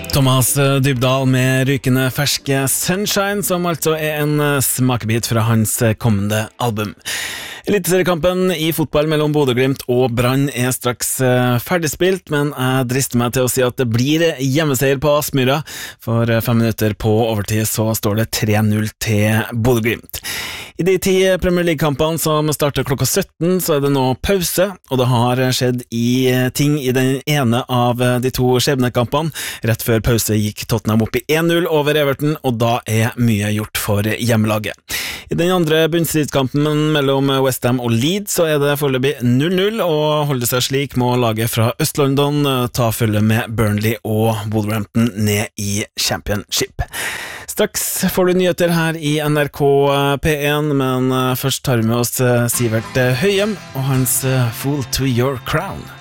Thomas Dybdahl med rykende ferske Sunshine, som altså en smakebit fra hans kommende album. Eliteseriekampen i fotball mellom Bodø/Glimt og Brann straks ferdigspilt, men jeg drister meg til å si at det blir hjemmeseier på Aspmyra. For 5 minutter på overtid så står det 3-0 til Bodø/Glimt. I de 10 Premier League-kampene som starter klokka 17, så det nå pause, og det har skjedd ting i den ene av de 2 skjebnekampene. Rett før pause gikk Tottenham opp i 1-0 over Everton, og da mye gjort for hjemmelaget. I den andre bunnstridskampen mellom West Ham og Leeds så det foreløpig 0-0, og holder det seg slik må laget fra Øst-London ta følge med Burnley og Wolverhampton ned i Championship. Straks får du nyheter her i NRK P1, men først tar vi med oss Sivert Høyem og hans Fool to Your Crown.